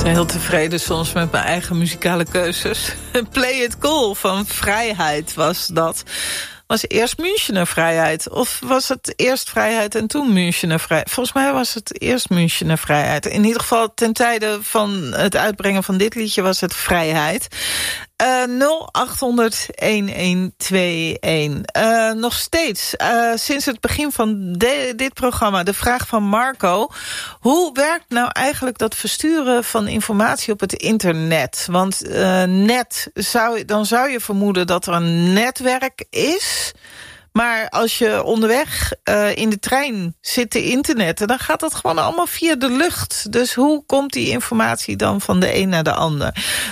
Heel tevreden soms met mijn eigen muzikale keuzes. Play It Cool van Vrijheid was dat. Was eerst Münchener Vrijheid? Of was het eerst Vrijheid en toen Münchener Vrijheid? Volgens mij was het eerst Münchener Vrijheid. In ieder geval ten tijde van het uitbrengen van dit liedje was het Vrijheid. 0800-1121. Nog steeds, sinds het begin van dit programma, de vraag van Marco. Hoe werkt nou eigenlijk dat versturen van informatie op het internet? Want dan zou je vermoeden dat er een netwerk is. Maar als je onderweg in de trein zit te internetten, dan gaat dat gewoon allemaal via de lucht. Dus hoe komt die informatie dan van de een naar de ander?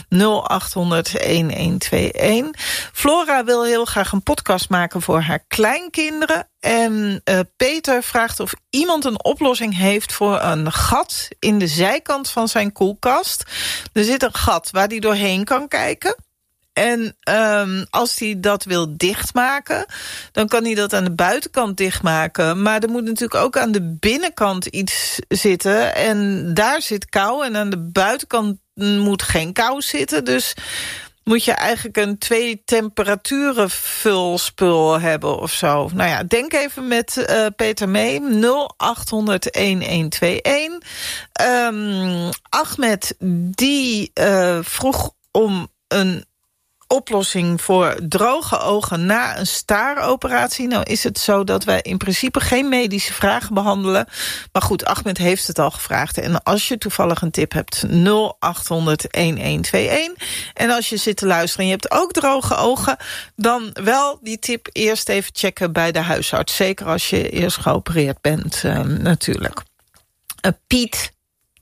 0800-1121. Flora wil heel graag een podcast maken voor haar kleinkinderen. En Peter vraagt of iemand een oplossing heeft voor een gat in de zijkant van zijn koelkast. Er zit een gat waar hij doorheen kan kijken. En als hij dat wil dichtmaken, dan kan hij dat aan de buitenkant dichtmaken. Maar er moet natuurlijk ook aan de binnenkant iets zitten. En daar zit kou en aan de buitenkant moet geen kou zitten. Dus moet je eigenlijk een 2 temperaturen vulspul hebben of zo. Nou ja, denk even met Peter mee. 0800-1121. Ahmed, die vroeg om een oplossing voor droge ogen na een staaroperatie. Nou is het zo dat wij in principe geen medische vragen behandelen. Maar goed, Ahmed heeft het al gevraagd. En als je toevallig een tip hebt, 0800-1121. En als je zit te luisteren en je hebt ook droge ogen, dan wel die tip eerst even checken bij de huisarts. Zeker als je eerst geopereerd bent, natuurlijk. Piet.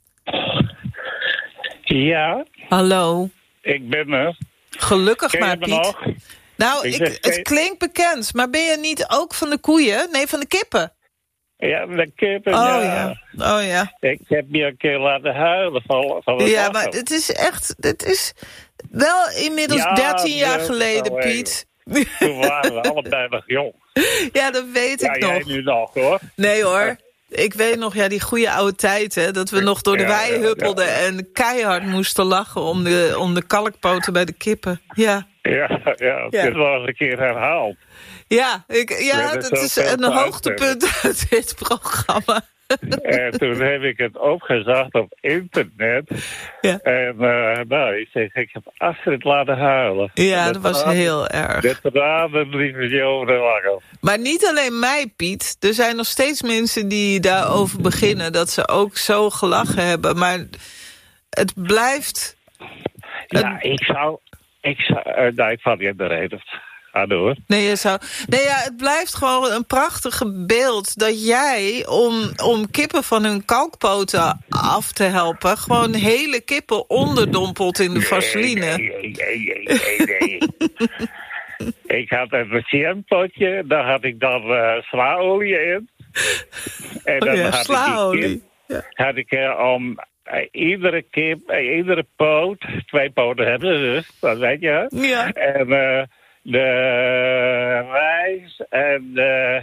Ja. Hallo. Ik ben er. Gelukkig Ken maar, je me Piet. nog? Nou, het klinkt bekend, maar ben je niet ook van de koeien? Nee, van de kippen. Ja, de kippen, Oh ja. Ik heb je een keer laten huilen van het Ja, maar het is wel inmiddels 13 jaar geleden, Piet. Toen waren we allebei nog jong. Ja, dat weet ik nog. Ja, jij nu nog, hoor. Nee, hoor. Ik weet nog, die goede oude tijd, hè, dat we nog door de wei huppelden en keihard moesten lachen om de kalkpoten bij de kippen. Ja. Ja, dit was een keer herhaald. Ja, dat is een hoogtepunt uit dit programma. En toen heb ik het opgezocht op internet. Ja. En ik heb Astrid laten huilen. Ja, dat was heel erg. De tranen liepen je over de wangen. Maar niet alleen mij, Piet. Er zijn nog steeds mensen die daarover beginnen, dat ze ook zo gelachen hebben. Maar het blijft... Ik val je de reden. Ga door. Het blijft gewoon een prachtig beeld dat jij, om kippen van hun kalkpoten af te helpen, gewoon hele kippen onderdompelt in de vaseline. Nee. Ik had een patiëntpotje, daar had ik dan slaolie in. En dan had ik om iedere kip, iedere poot, 2 poten hebben ze dus, dat weet je. Ja. En de wijs en de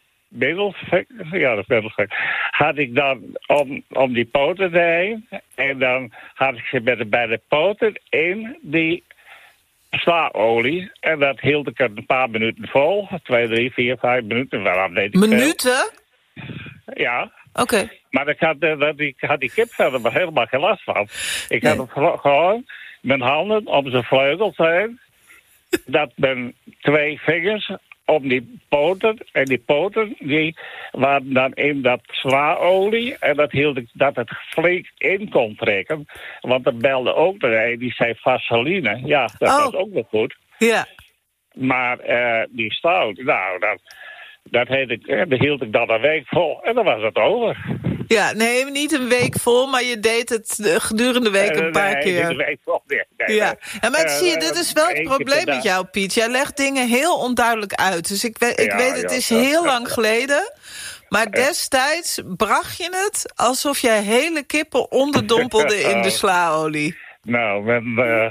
middelvinger, had ik dan om die poten heen. En dan had ik ze bij de poten in die slaolie. En dat hield ik een paar minuten vol. 2, 3, 4, 5 minuten. Minuten? Ja. Oké. Maar ik had die kip verder maar helemaal geen last van. Ik had gewoon mijn handen om zijn vleugels heen. Dat mijn 2 vingers om die poten. En die poten die waren dan in dat slaolie. En dat hield ik dat het flink in kon trekken. Want er belde ook de een die zei vaseline. Ja, dat was ook wel goed. Ja. Maar die stout, dat hield ik dan een week vol. En dan was het over. Ja, nee, niet een week vol, maar je deed het gedurende de week een paar keer. Een week vol, nee. Ja, maar zie je, dit is wel het probleem met jou, Piet. Jij legt dingen heel onduidelijk uit. Dus ik weet, het is heel lang geleden. Maar destijds bracht je het alsof jij hele kippen onderdompelde in de slaolie. Nou,